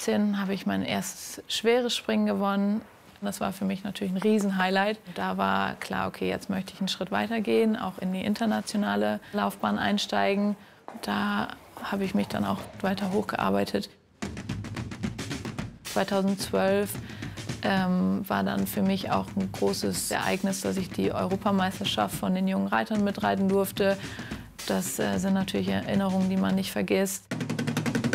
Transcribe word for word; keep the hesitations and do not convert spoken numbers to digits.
achtzehn habe ich mein erstes schweres Springen gewonnen. Das war für mich natürlich ein Riesenhighlight. Da war klar, okay, jetzt möchte ich einen Schritt weiter gehen, auch in die internationale Laufbahn einsteigen. Da habe ich mich dann auch weiter hochgearbeitet. zweitausendzwölf ähm, war dann für mich auch ein großes Ereignis, dass ich die Europameisterschaft von den jungen Reitern mitreiten durfte. Das äh, sind natürlich Erinnerungen, die man nicht vergisst.